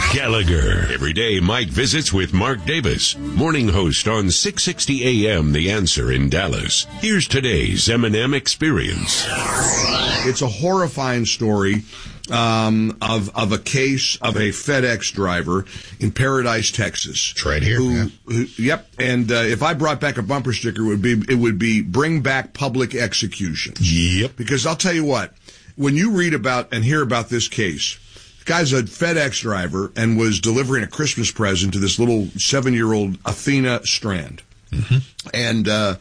Gallagher. Every day, Mike visits with Mark Davis, morning host on 660 AM The Answer in Dallas. Here's today's M&M Experience. It's a horrifying story of a case of a FedEx driver in Texas. It's right here. Yep. And if I brought back a bumper sticker, it would be bring back public executions. Yep. Because I'll tell you what, when you read about and hear about this case, the guy's a FedEx driver and was delivering a Christmas present to this little 7-year-old Athena Strand. Mm-hmm. And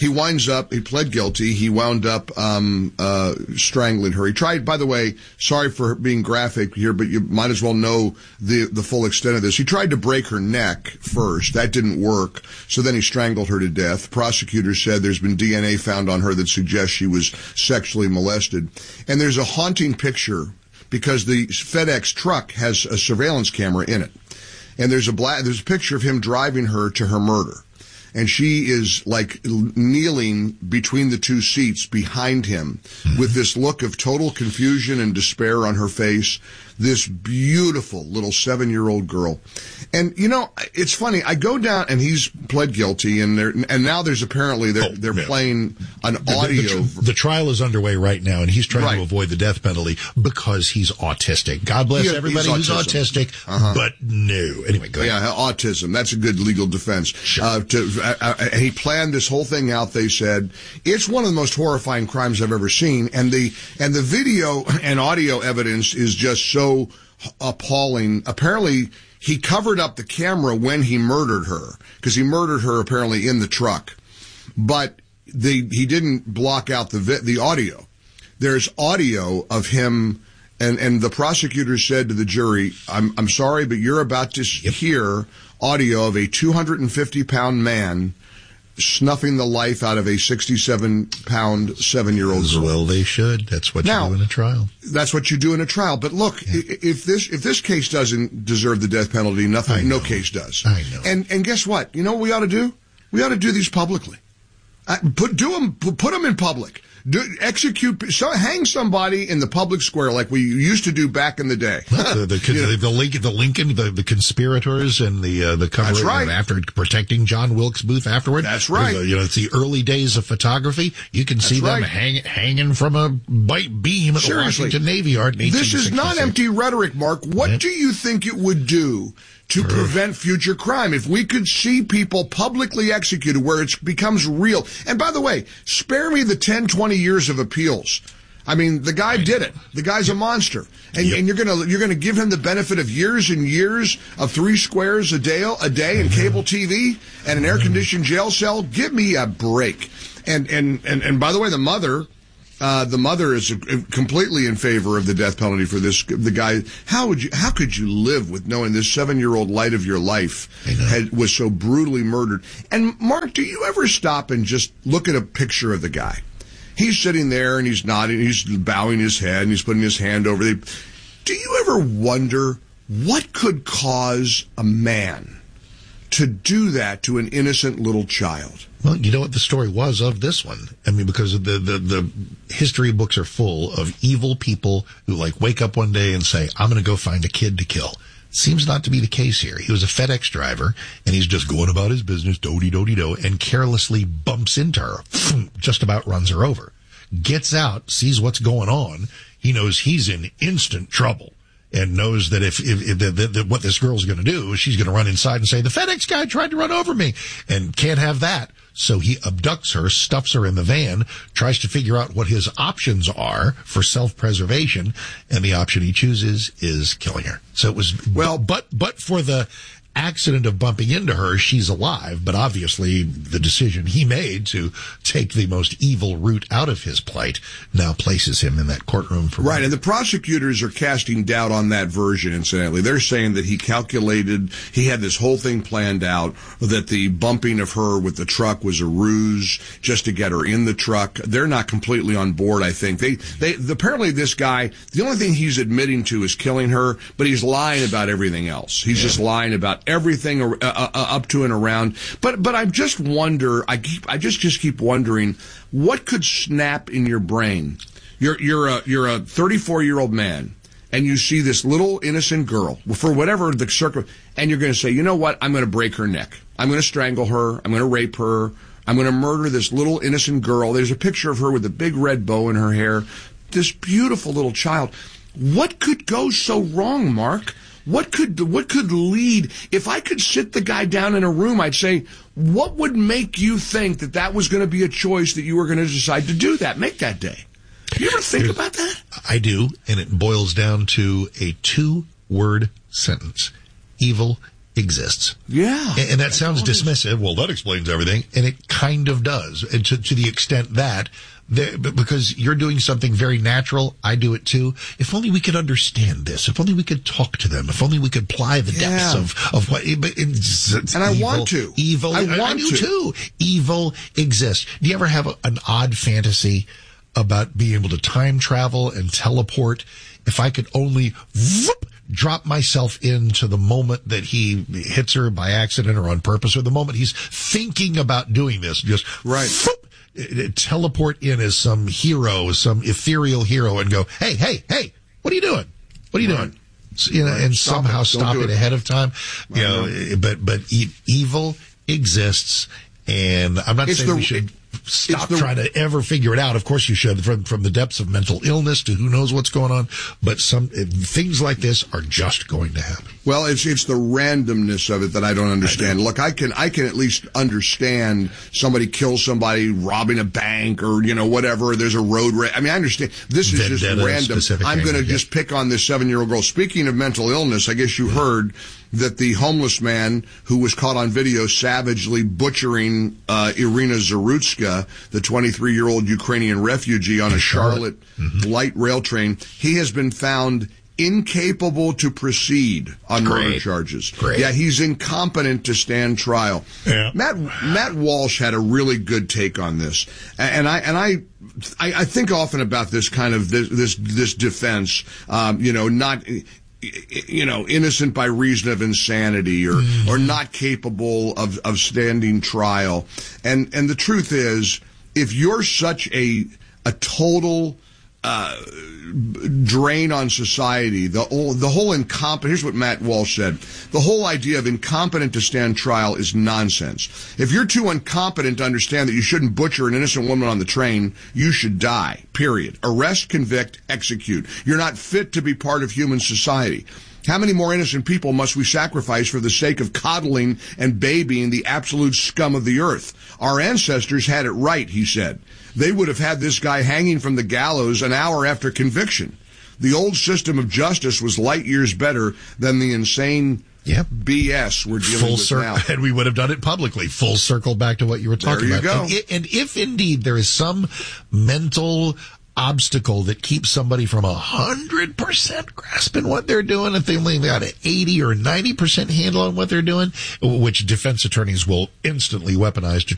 he pled guilty. He wound up strangling her. He tried, by the way, sorry for being graphic here, but you might as well know the full extent of this. He tried to break her neck first. That didn't work. So then he strangled her to death. Prosecutors said there's been DNA found on her that suggests she was sexually molested. And there's a haunting picture because the FedEx truck has a surveillance camera in it. And there's a picture of him driving her to her murder. And she is like kneeling between the two seats behind him with this look of total confusion and despair on her face. This beautiful little 7-year-old girl. And, you know, it's funny. I go down and he's pled guilty and now there's apparently they're playing an audio. The trial is underway right now and he's trying to avoid the death penalty because he's autistic. God bless everybody who's autistic, but no. Anyway, go ahead. Yeah, autism. That's a good legal defense. Sure. He planned this whole thing out, they said. It's one of the most horrifying crimes I've ever seen. And the video and audio evidence is just so appalling. Apparently, he covered up the camera when he murdered her, because he murdered her apparently in the truck. But he didn't block out the audio. There's audio of him, and the prosecutor said to the jury, I'm sorry, but you're about to hear audio of a 250-pound man snuffing the life out of a 67-pound 7-year-old girl. Well, they should. That's what you do in a trial. That's what you do in a trial. But look, if this case doesn't deserve the death penalty, no case does. I know. And guess what? You know what we ought to do? We ought to do these publicly. Put them in public. Hang somebody in the public square like we used to do back in the day. The conspirators and the cover after protecting John Wilkes Booth afterward. That's right. It's the early days of photography. You can see them hanging from a beam at the Washington Navy Yard. This is not empty rhetoric, Mark. What do you think it would do to prevent future crime if we could see people publicly executed where it becomes real? And by the way, spare me the 10, 20 years of appeals. I mean, the guy did it. The guy's a monster. And you're gonna give him the benefit of years and years of 3 squares a day and cable TV and an air-conditioned jail cell? Give me a break. And by the way, the mother is completely in favor of the death penalty for the guy. How could you live with knowing this 7-year-old light of your life was so brutally murdered? And Mark, do you ever stop and just look at a picture of the guy? He's sitting there and he's nodding, he's bowing his head and he's putting his hand over the. Do you ever wonder what could cause a man to do that to an innocent little child? Well, you know what the story was of this one? I mean, because of the history books are full of evil people who wake up one day and say, I'm going to go find a kid to kill. Seems not to be the case here. He was a FedEx driver and he's just going about his business, do-de-do-de-do, and carelessly bumps into her, just about runs her over. Gets out, sees what's going on. He knows he's in instant trouble. And knows that if what this girl's going to do is she's going to run inside and say, the FedEx guy tried to run over me, and can't have that. So he abducts her, stuffs her in the van, tries to figure out what his options are for self-preservation, and the option he chooses is killing her. So it was, but for the accident of bumping into her, she's alive, but obviously the decision he made to take the most evil route out of his plight now places him in that courtroom for right. And the prosecutors are casting doubt on that version, incidentally. They're saying that he had this whole thing planned out, that the bumping of her with the truck was a ruse just to get her in the truck. They're not completely on board, I think. They apparently this guy, the only thing he's admitting to is killing her, but he's lying about everything else. He's just lying about everything up to and around. But I just wonder, I just keep wondering, what could snap in your brain? You're a 34-year-old man, and you see this little innocent girl, for whatever the circle, and you're going to say, you know what, I'm going to break her neck. I'm going to strangle her. I'm going to rape her. I'm going to murder this little innocent girl. There's a picture of her with a big red bow in her hair. This beautiful little child. What could go so wrong, Mark? What could lead? If I could sit the guy down in a room, I'd say, what would make you think that that was going to be a choice that you were going to decide to do that, make that day? You ever think about that? I do, and it boils down to a 2-word sentence. Evil exists. Yeah. And that sounds dismissive. Well, that explains everything. And it kind of does, and to the extent that, because you're doing something very natural, I do it too. If only we could understand this. If only we could talk to them. If only we could ply the depths of what. It's and I evil, want to. Evil. I do too. Evil exists. Do you ever have an odd fantasy about being able to time travel and teleport? If I could only drop myself into the moment that he hits her by accident or on purpose, or the moment he's thinking about doing this, just teleport in as some hero, some ethereal hero, and go, hey, what are you doing? What are you doing? And somehow stop it ahead of time. But evil exists, and I'm not saying we should stop trying to ever figure it out. Of course you should, from the depths of mental illness to who knows what's going on. But things like this are just going to happen. Well, it's the randomness of it that I don't understand. Look, I can at least understand somebody kills somebody robbing a bank or, whatever. There's a road race. I mean, I understand. This is just random. I'm going to just pick on this 7-year-old girl. Speaking of mental illness, I guess you heard that the homeless man who was caught on video savagely butchering Irina Zarutska, the 23-year-old Ukrainian refugee on a Charlotte light rail train, he has been found incapable to proceed on murder charges. Yeah, he's incompetent to stand trial. Yeah. Matt Walsh had a really good take on this, and I think often about this kind of this defense. Not innocent by reason of insanity or not capable of standing trial. And the truth is, if you're such a total drain on society, the whole incompetent, here's what Matt Walsh said, the whole idea of incompetent to stand trial is nonsense. If you're too incompetent to understand that you shouldn't butcher an innocent woman on the train, you should die, period. Arrest, convict, execute. You're not fit to be part of human society. How many more innocent people must we sacrifice for the sake of coddling and babying the absolute scum of the earth? Our ancestors had it right, he said. They would have had this guy hanging from the gallows an hour after conviction. The old system of justice was light years better than the insane BS we're dealing with now. And we would have done it publicly. Full circle back to what you were talking about. There you go. And if indeed there is some mental obstacle that keeps somebody from 100% grasping what they're doing, if they only got an 80 or 90% handle on what they're doing, which defense attorneys will instantly weaponize to